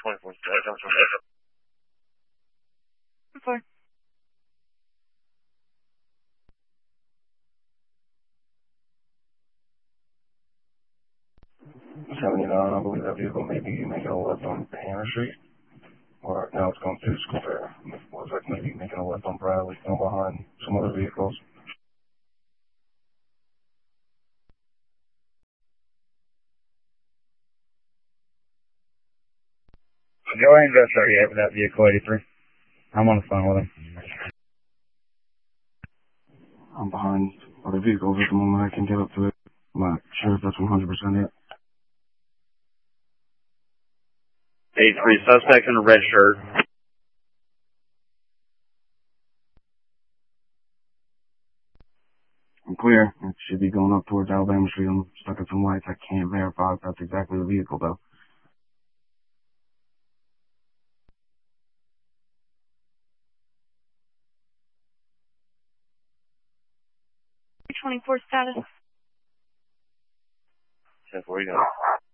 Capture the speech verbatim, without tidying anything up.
twenty-four status. I'm sorry. Four. seventy-nine, I believe that vehicle may be making a left on Hannah Street. Or now it's going to School Fair. Looks like maybe making a left on Bradley, going behind some other vehicles. Go ahead and go thirty-eight with that vehicle eighty-three. I'm on the phone with him. I'm behind other vehicles at the moment. I can get up to it. I'm not sure if that's one hundred percent it. eighty-three, suspect in a red shirt. I'm clear. It should be going up towards Alabama Street. I'm stuck at some lights. I can't verify if that's exactly the vehicle, though. twenty-four status. ten four, you got it.